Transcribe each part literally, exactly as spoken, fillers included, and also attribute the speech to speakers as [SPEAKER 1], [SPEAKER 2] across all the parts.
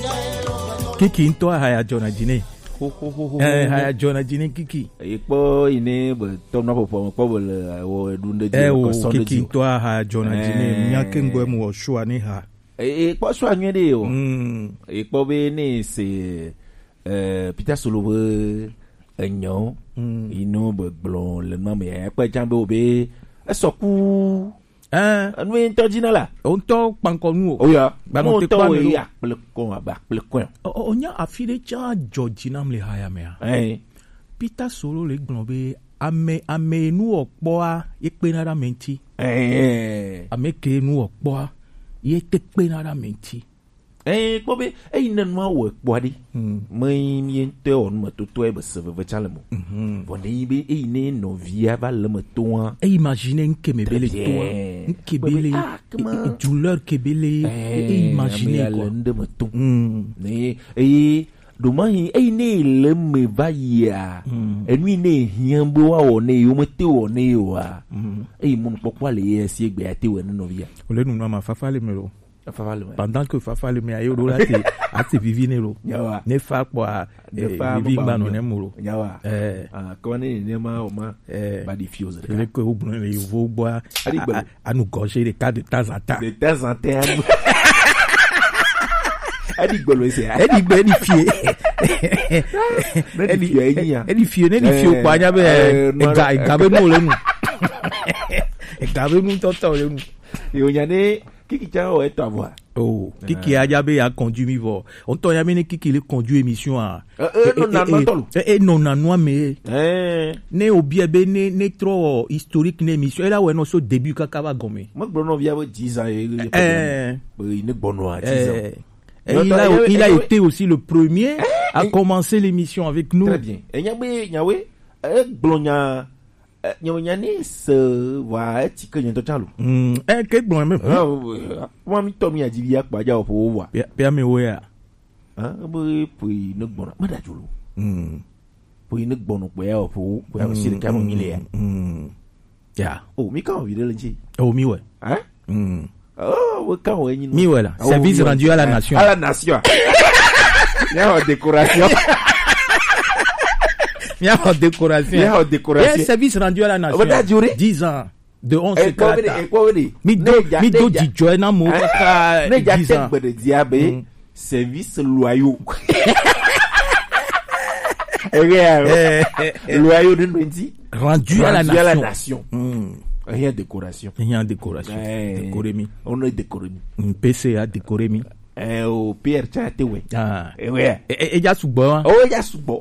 [SPEAKER 1] Kiki into haya Jonah Jine.
[SPEAKER 2] Ho ho ho ho.
[SPEAKER 1] Eh haya Jonah Jine Kiki.
[SPEAKER 2] Ipo ini betom na popo popo le wo dunde
[SPEAKER 1] je ko sonde ji. Kiki into haya Jonah Jine nyake ngwe mu shwa ni ha.
[SPEAKER 2] Eh po shwa nwe de yo. Mm. Ipo be ni se eh Peter Solowe enyo. Mm. Ino be blon le mame e pa jambe obe esoku. Ah, anu entojina la. On to pankonu. Oh ya. Ba no te kwa ya plekon aba plekon.
[SPEAKER 1] O nya afile cha Georgina mle haya me. Eh. Peter Solo le glombe ame ame nu opo a ye pe nara menti. Eh. Ame ke nu opo a ye te pe nara menti.
[SPEAKER 2] Eh, bobe eh nan ma wo po di. Mai mi te on ma to to e be se ve chala mo. Mhm. Boni be eh ne no via va le mo to.
[SPEAKER 1] Eh imagine que me bele to. Kebele douleur kebele eh imagine quoi.
[SPEAKER 2] Le mo to. Ne eh domain eh ne le me va ya. E mi ne hiambo wa o ne yo mo te o ne yo a. Eh mon pokwa le esi egbe ate we no via.
[SPEAKER 1] Ole nu ma fafa le melo. Pendant que Fafa le meilleur do là te a te vivi nelo ne fa kwa vivi ba no ne muro
[SPEAKER 2] yawa eh ah ko ne ne ma o ma ba diffuse
[SPEAKER 1] le ko o bun le vo bois à nous gorger les cas de temps en temps
[SPEAKER 2] de temps en temps Edi gbolo se
[SPEAKER 1] edi gbe ni fie
[SPEAKER 2] edi fie yin ya
[SPEAKER 1] edi fie ne di fie kwa nya be e ga e ga be no le nu e ga be nu to to le nu
[SPEAKER 2] yo nya ne Kiki t'a ouais toi voir.
[SPEAKER 1] Oh, Kiki a jabe a conduit mi vo. On t'a yamene Kiki le conduit émission a.
[SPEAKER 2] Eh non non non.
[SPEAKER 1] Eh non non non mais. Eh. Ne obie be ne ne trop historique ne émission. Et là ouais non so début kaka va gomé.
[SPEAKER 2] Moi brono via dix ans et
[SPEAKER 1] eh
[SPEAKER 2] il ne bonno à dix ans.
[SPEAKER 1] Et il a il a été aussi le premier à commencer l'émission avec nous.
[SPEAKER 2] Très bien. Et nyawe nyawe eh blonya nyonyani se wa ti ke nto chalu
[SPEAKER 1] mm eh ke gbon me
[SPEAKER 2] wa mi to mi ajibi apa ja ofo wa
[SPEAKER 1] pe me wo ya
[SPEAKER 2] ah bo pui no gbon ma da julu mm pui no gbon pe ofo pe o si ka mo mi le ya
[SPEAKER 1] mm ya
[SPEAKER 2] oh mi ka o vide lenji
[SPEAKER 1] oh mi we
[SPEAKER 2] hein mm oh we ka o yin
[SPEAKER 1] mi we la service rendu à la nation
[SPEAKER 2] à la nation ya o décoration
[SPEAKER 1] Il y a une décoration. Il
[SPEAKER 2] y a une décoration.
[SPEAKER 1] Il y a un service rendu à la nation. dix ans. De onze
[SPEAKER 2] secondes. Et quoi, oui?
[SPEAKER 1] Mi do, mi do di joie na mo.
[SPEAKER 2] Ne jate de diabe. Service loyaux. Loyaux de Nwendi.
[SPEAKER 1] Rendu à la nation.
[SPEAKER 2] À la nation. Il y a décoration.
[SPEAKER 1] Il y a décoration. Décoré mi.
[SPEAKER 2] On est décoré
[SPEAKER 1] mi. P C A décoré mi.
[SPEAKER 2] Eh, au Pierre Chate, oui.
[SPEAKER 1] Ah. Et ouais. Et ya subo.
[SPEAKER 2] Oh, ya subo.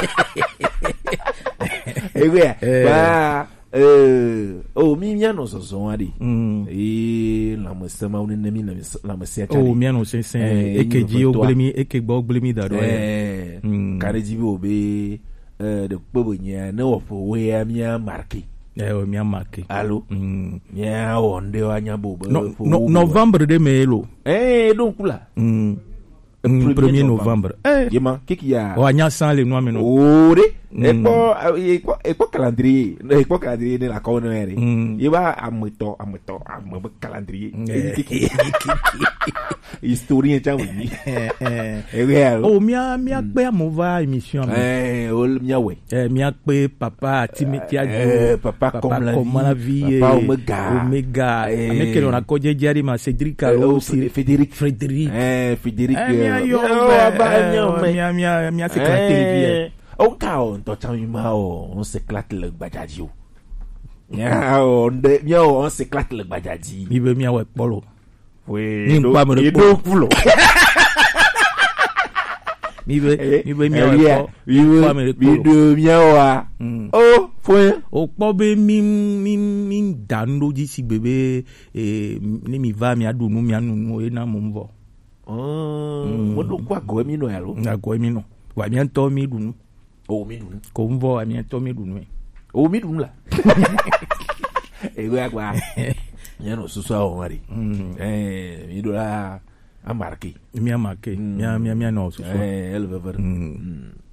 [SPEAKER 2] Eh ouais. Bah, euh, oh, mi mia no so so adi. Eh, la mo sema uni nemi la mo sia chali.
[SPEAKER 1] Oh, mia no sen sen. E ke ji o glemi, e ke gbo glemi da do.
[SPEAKER 2] Eh. Kare ji bi obe euh de pobo nya na wo fo we mia marqué.
[SPEAKER 1] Eh, o mia marqué.
[SPEAKER 2] Allô? Mia onde wa nya bo.
[SPEAKER 1] Novembre de melo.
[SPEAKER 2] Eh, donc là.
[SPEAKER 1] Mm. premier novembre.
[SPEAKER 2] Eh, yema, qu'est-ce qu'il y a?
[SPEAKER 1] O anya sans les noix maintenant.
[SPEAKER 2] Oh, et quoi et quoi et quoi calendrier, et quoi calendrier de la connerie. Yeba ameto ameto am calendrier. Historien cha oui. Eh ouais.
[SPEAKER 1] Oh, mia mia pe amova émission.
[SPEAKER 2] Eh, o mia we.
[SPEAKER 1] Eh, mia pe papa Timothée
[SPEAKER 2] eh papa comme la vie.
[SPEAKER 1] Papa Omega. Omega. Avec on a codé diari ma Cédric Carlo,
[SPEAKER 2] Frédéric
[SPEAKER 1] Frédéric.
[SPEAKER 2] Eh, Frédéric.
[SPEAKER 1] Yo, mia mia mia secrétaire.
[SPEAKER 2] Oh, quand on t'entend mao, on s'éclate le badjadji. Ya, on de, ya, on s'éclate le badjadji.
[SPEAKER 1] Mi be mia we polo.
[SPEAKER 2] Oui,
[SPEAKER 1] mi mpa me le
[SPEAKER 2] polo.
[SPEAKER 1] Mi be, mi be mia we polo.
[SPEAKER 2] Mi be, mi de mia wa. Oh, foi.
[SPEAKER 1] O po be mi mi mi dando di si bebe eh ni mi va mi adu nu mi anu nu e na mo mvo.
[SPEAKER 2] Oh, mo do kwa go mi no yalo.
[SPEAKER 1] Na go mi no. Wa mi anto mi dunu.
[SPEAKER 2] Oh, mi dunu.
[SPEAKER 1] Ko mvo wa mi anto mi dunu.
[SPEAKER 2] Oh, mi dunu la. E go agwa. Ya no susu a o mari. Eh, mi do la a marqué.
[SPEAKER 1] Mi a marqué. Mi a mi a no susu.
[SPEAKER 2] Eh, elle veut ver.